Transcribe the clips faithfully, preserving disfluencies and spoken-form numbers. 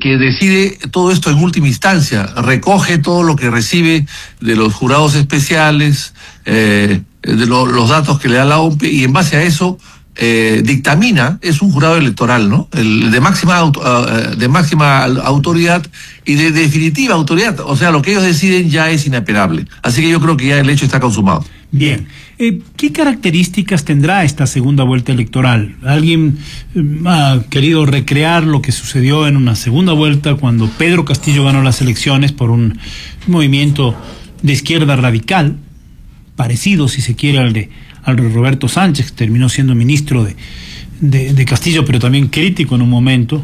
que decide todo esto en última instancia, recoge todo lo que recibe de los jurados especiales, eh, de lo, los datos que le da la O M P, y en base a eso eh, dictamina. Es un jurado electoral, ¿no? El de máxima auto, uh, de máxima autoridad y de definitiva autoridad. O sea, lo que ellos deciden ya es inapelable. Así que yo creo que ya el hecho está consumado. Bien. Eh, ¿Qué características tendrá esta segunda vuelta electoral? ¿Alguien eh, ha querido recrear lo que sucedió en una segunda vuelta cuando Pedro Castillo ganó las elecciones por un movimiento de izquierda radical, parecido, si se quiere, al de, al de Roberto Sánchez, que terminó siendo ministro de, de, de Castillo, pero también crítico en un momento,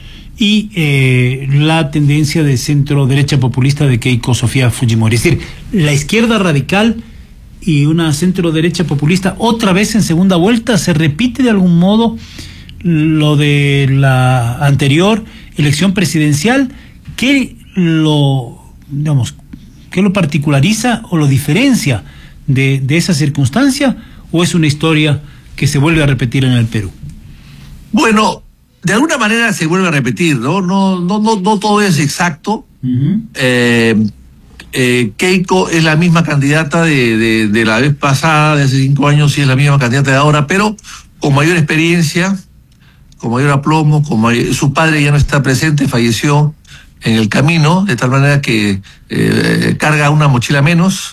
y eh, la tendencia de centro-derecha populista de Keiko Sofía Fujimori? Es decir, la izquierda radical y una centro-derecha populista otra vez en segunda vuelta. ¿Se repite de algún modo lo de la anterior elección presidencial? ¿Qué lo, digamos, qué lo particulariza o lo diferencia de, de esa circunstancia, o es una historia que se vuelve a repetir en el Perú? Bueno, de alguna manera se vuelve a repetir, ¿no? No, no, no, no todo es exacto. Uh-huh. eh, Eh, Keiko es la misma candidata de, de, de la vez pasada, de hace cinco años, y es la misma candidata de ahora, pero con mayor experiencia, con mayor aplomo, con mayor... Su padre ya no está presente, falleció en el camino, de tal manera que eh, carga una mochila menos,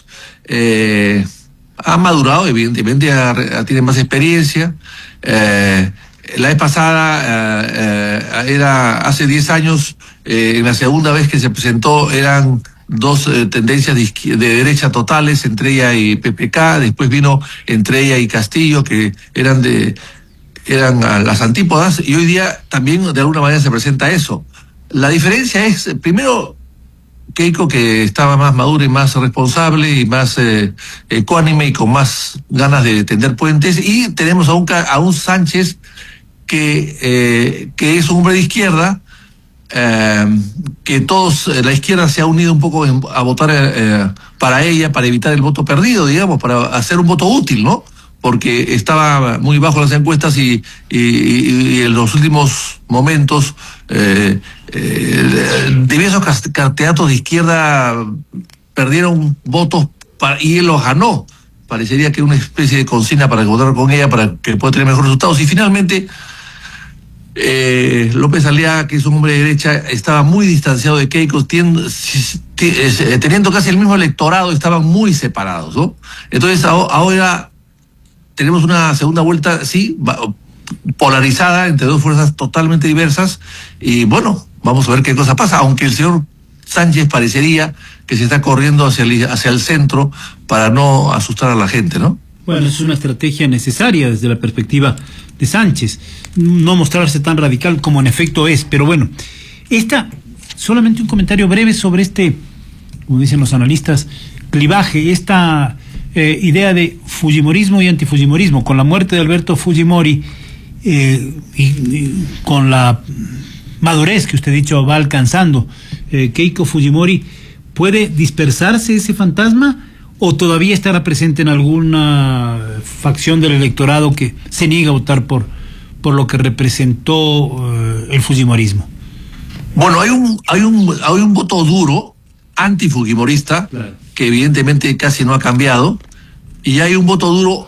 eh, ha madurado, evidentemente, ha, ha, tiene más experiencia. Eh, la vez pasada, eh, eh, era hace diez años, eh, en la segunda vez que se presentó, eran dos eh, tendencias de, izquier- de derecha totales, entre ella y P P K. Después vino entre ella y Castillo, que eran de eran a las antípodas, y hoy día también de alguna manera se presenta eso. La diferencia es, primero, Keiko, que estaba más madura y más responsable y más eh, ecuánime y con más ganas de tender puentes, y tenemos a un, a un Sánchez que, eh, que es un hombre de izquierda, Eh, que todos, eh, la izquierda se ha unido un poco en, a votar eh, para ella, para evitar el voto perdido, digamos, para hacer un voto útil, ¿no? Porque estaba muy bajo las encuestas y, y, y en los últimos momentos eh, eh, diversos candidatos de izquierda perdieron votos para, y él los ganó. Parecería que una especie de consigna para votar con ella para que pueda tener mejores resultados, y finalmente Eh, López Aliaga, que es un hombre de derecha, estaba muy distanciado de Keiko, tiendo, teniendo casi el mismo electorado, estaban muy separados, ¿no? Entonces ahora tenemos una segunda vuelta, sí, polarizada entre dos fuerzas totalmente diversas, y bueno, vamos a ver qué cosa pasa, aunque el señor Sánchez parecería que se está corriendo hacia el, hacia el centro para no asustar a la gente, ¿no? Bueno, es una estrategia necesaria desde la perspectiva de Sánchez, no mostrarse tan radical como en efecto es. Pero bueno, esta, solamente un comentario breve sobre este, como dicen los analistas, clivaje, esta eh, idea de fujimorismo y antifujimorismo. Con la muerte de Alberto Fujimori eh, y, y con la madurez que usted ha dicho va alcanzando eh, Keiko Fujimori, ¿puede dispersarse ese fantasma o todavía estará presente en alguna facción del electorado que se niega a votar por, por lo que representó uh, el fujimorismo? Bueno, hay un, hay un, hay un voto duro antifujimorista, claro, que evidentemente casi no ha cambiado, y hay un voto duro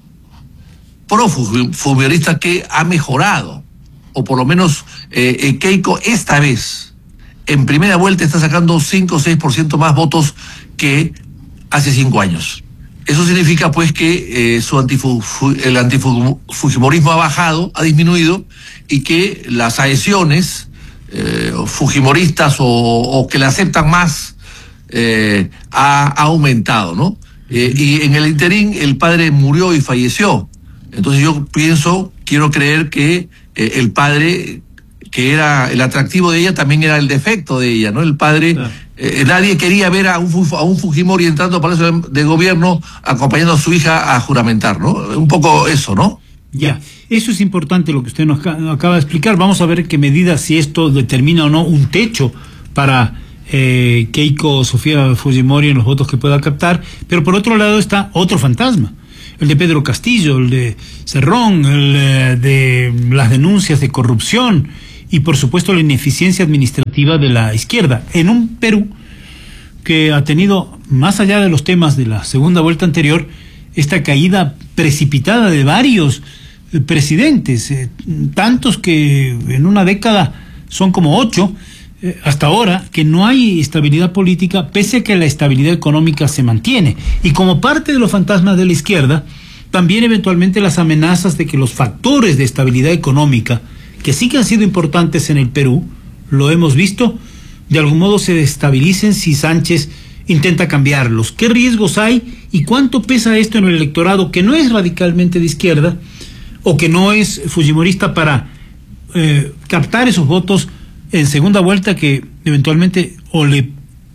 pro-fujimorista que ha mejorado, o por lo menos eh, eh, Keiko esta vez, en primera vuelta, está sacando cinco o seis por ciento más votos que hace cinco años. Eso significa pues que eh, su antifu, el antifujimorismo ha bajado, ha disminuido, y que las adhesiones eh, fujimoristas o, o que la aceptan más eh, ha, ha aumentado, ¿no? Eh, y en el interín el padre murió y falleció. Entonces yo pienso, quiero creer que eh, el padre, que era el atractivo de ella, también era el defecto de ella, ¿no? El padre... Claro. Eh, nadie quería ver a un, a un Fujimori entrando al Palacio de, de Gobierno acompañando a su hija a juramentar, ¿no? Un poco eso, ¿no? Ya, eso es importante lo que usted nos acaba de explicar. Vamos a ver qué medida, si esto determina o no un techo para eh, Keiko Sofía Fujimori en los votos que pueda captar. Pero por otro lado está otro fantasma, el de Pedro Castillo, el de Cerrón, el eh, de las denuncias de corrupción y por supuesto la ineficiencia administrativa de la izquierda en un Perú que ha tenido, más allá de los temas de la segunda vuelta anterior, esta caída precipitada de varios eh, presidentes, eh, tantos que en una década son como ocho, eh, hasta ahora, que no hay estabilidad política, pese a que la estabilidad económica se mantiene. Y como parte de los fantasmas de la izquierda, también eventualmente las amenazas de que los factores de estabilidad económica, que sí que han sido importantes en el Perú, lo hemos visto, de algún modo se destabilicen si Sánchez intenta cambiarlos. ¿Qué riesgos hay y cuánto pesa esto en el electorado que no es radicalmente de izquierda o que no es fujimorista para eh, captar esos votos en segunda vuelta que eventualmente o le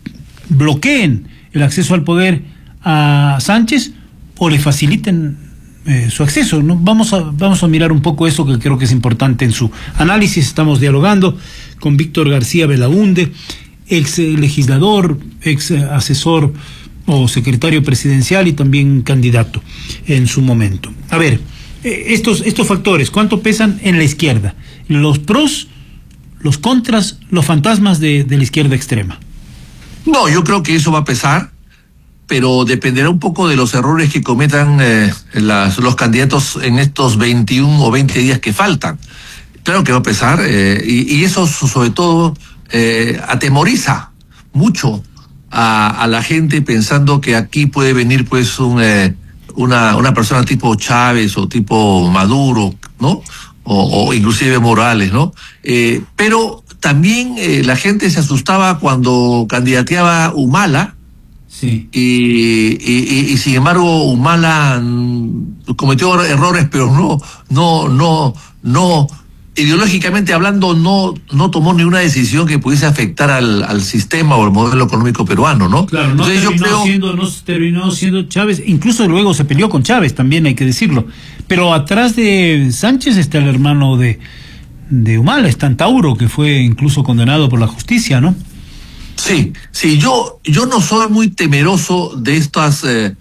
bloqueen el acceso al poder a Sánchez o le faciliten eh, su acceso, ¿no? Vamos a, vamos a mirar un poco eso que creo que es importante en su análisis. Estamos dialogando con Víctor García Belaúnde, ex legislador, ex asesor o secretario presidencial y también candidato en su momento. A ver, estos, estos factores, ¿cuánto pesan en la izquierda? Los pros, los contras, los fantasmas de, de la izquierda extrema. No, yo creo que eso va a pesar, pero dependerá un poco de los errores que cometan eh, las, los candidatos en estos veintiuno o veinte días que faltan. Claro que va a pesar, eh, y, y eso sobre todo eh, atemoriza mucho a, a la gente pensando que aquí puede venir pues un, eh, una, una persona tipo Chávez o tipo Maduro, ¿no? O, o inclusive Morales, ¿no? Eh, pero también eh, la gente se asustaba cuando candidateaba Humala. Sí. Y, y, y, y sin embargo Humala cometió errores, pero no, no, no, no, ideológicamente hablando, no, no tomó ninguna decisión que pudiese afectar al, al sistema o al modelo económico peruano, ¿no? Claro, no Entonces, terminó, yo creo... siendo, no terminó siendo Chávez, incluso luego se peleó con Chávez, también hay que decirlo. Pero atrás de Sánchez está el hermano de, de Humala, está Antauro, que fue incluso condenado por la justicia, ¿no? Sí, sí, yo, yo no soy muy temeroso de estas, eh,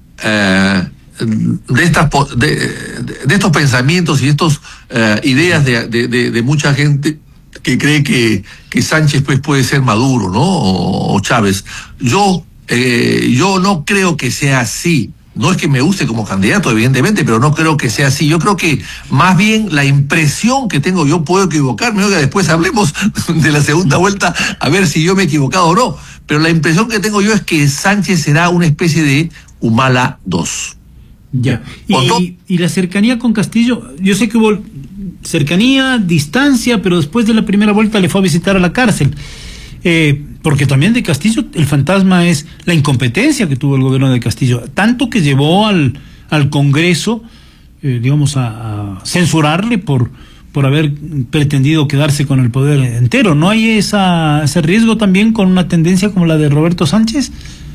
eh, de estas, de, de estos pensamientos y estas eh, ideas de, de, de, de mucha gente que cree que, que Sánchez pues puede ser Maduro, ¿no? O, o Chávez. Yo, eh, yo no creo que sea así. No es que me guste como candidato, evidentemente, pero no creo que sea así. Yo creo que más bien la impresión que tengo, yo puedo equivocarme, oiga, después hablemos de la segunda vuelta a ver si yo me he equivocado o no, pero la impresión que tengo yo es que Sánchez será una especie de Humala dos. Ya. Y, y la cercanía con Castillo, yo sé que hubo cercanía, distancia, pero después de la primera vuelta le fue a visitar a la cárcel. Eh, porque también de Castillo el fantasma es la incompetencia que tuvo el gobierno de Castillo, tanto que llevó al, al Congreso, eh, digamos, a, a censurarle por, por haber pretendido quedarse con el poder entero. ¿No hay esa, ese riesgo también con una tendencia como la de Roberto Sánchez?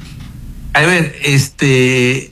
A ver, este...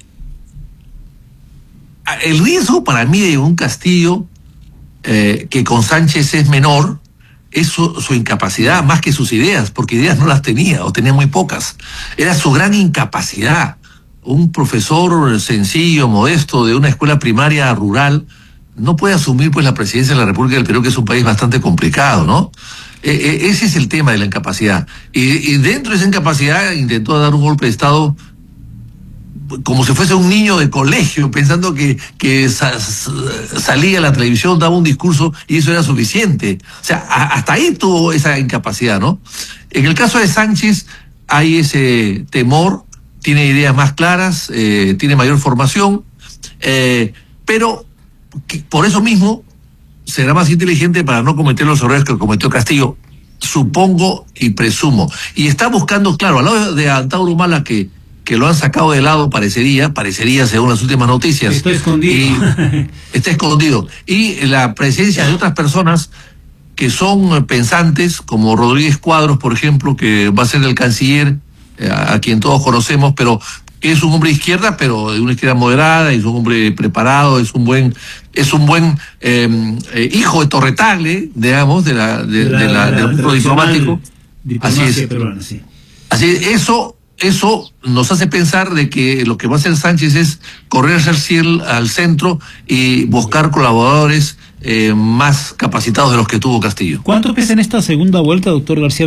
el riesgo para mí de un Castillo eh, que con Sánchez es menor, es su, su incapacidad más que sus ideas, porque ideas no las tenía o tenía muy pocas. Era su gran incapacidad. Un profesor sencillo, modesto, de una escuela primaria rural, no puede asumir pues la presidencia de la República del Perú, que es un país bastante complicado, ¿no? Eh, eh, ese es el tema de la incapacidad. Y, y dentro de esa incapacidad intentó dar un golpe de Estado como si fuese un niño de colegio, pensando que, que sa salía a la televisión, daba un discurso y eso era suficiente. O sea, a, hasta ahí tuvo esa incapacidad, ¿no? En el caso de Sánchez hay ese temor, tiene ideas más claras, eh, tiene mayor formación, eh, pero que, por eso mismo será más inteligente para no cometer los errores que cometió Castillo, supongo y presumo. Y está buscando, claro, al lado de Antauro Humala, que que lo han sacado de lado, parecería, parecería según las últimas noticias. Está escondido. Y, está escondido. Y la presencia de otras personas que son pensantes, como Rodríguez Cuadros, por ejemplo, que va a ser el canciller, eh, a quien todos conocemos, pero que es un hombre de izquierda, pero de una izquierda moderada, es un hombre preparado, es un buen, es un buen eh, eh, hijo de Torretagle, digamos, de la, de, de la, de la, del mundo diplomático. Así es. Peruana, sí. Así es, eso. Eso nos hace pensar de que lo que va a hacer Sánchez es correr hacia el, al centro y buscar colaboradores eh, más capacitados de los que tuvo Castillo. ¿Cuánto pesa en esta segunda vuelta, doctor García